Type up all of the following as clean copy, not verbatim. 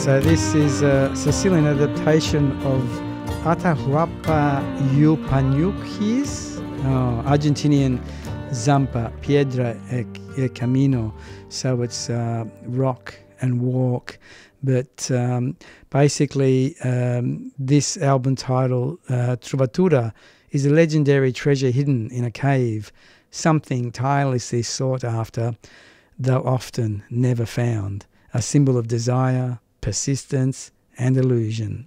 So this is a Sicilian adaptation of Atahualpa Yupanqui, Argentinian Zampa, Piedra e Camino. So it's rock and walk. But basically this album title, Trovatura, is a legendary treasure hidden in a cave, something tirelessly sought after, though often never found, a symbol of desire, persistence and illusion.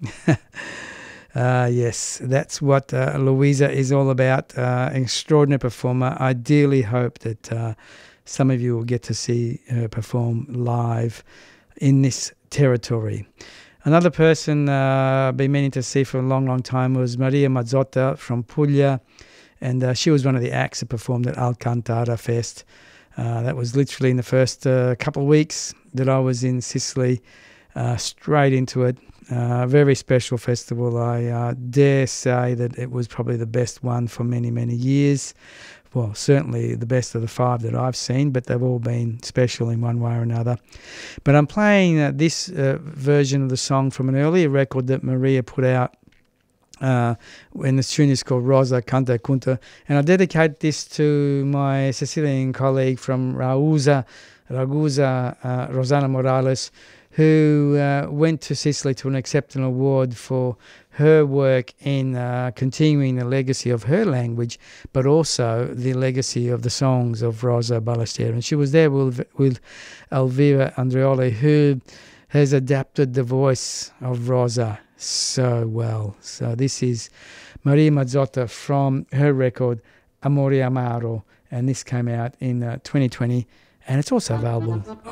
Yes, that's what Luisa is all about. An extraordinary performer. I dearly hope that some of you will get to see her perform live in this territory. Another person I've been meaning to see for a long, long time was Maria Mazzotta from Puglia, and she was one of the acts that performed at Alcantara Fest. That was literally in the first couple of weeks that I was in Sicily. Straight into it. Very special festival. I dare say that it was probably the best one for many, many years. Well, certainly the best of the 5 that I've seen, but they've all been special in one way or another. But I'm playing this version of the song from an earlier record that Maria put out, when the tune is called Rosa Canta Cunta, and I dedicate this to my Sicilian colleague from Ragusa, Rosana Morales, who went to Sicily to accept an award for her work in continuing the legacy of her language, but also the legacy of the songs of Rosa Ballestieri. And she was there with Elvira Andreoli, who has adapted the voice of Rosa so well. So this is Maria Mazzotta from her record Amore Amaro, and this came out in 2020, and it's also available